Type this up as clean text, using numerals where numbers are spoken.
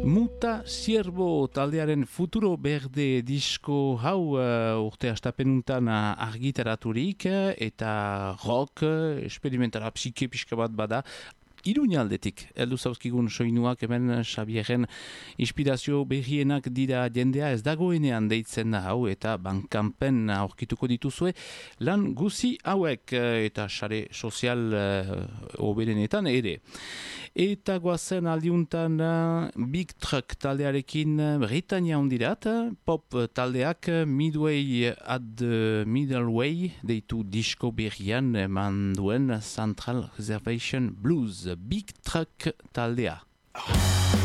Muta Siervo taldearen Futuro Berde disko hau urte astapenuntan argitaraturik eta rock, experimentala psike pixka bat bada. Iruña aldetik, heldu zauzkigun soinuak hemen Xabierren inspirazio berrienak dira jendea ez dagoenean deitzen hau eta bankanpen aurkituko dituzue lan guzi hauek eta sare sozial oberenetan ere. Eta goazen aldiuntan Big Truck taldearekin Britania ondirat, pop taldeak Midway at the Middle Way deitu disko berrian eman duen Central Reservation Blues. Big Truck taldea.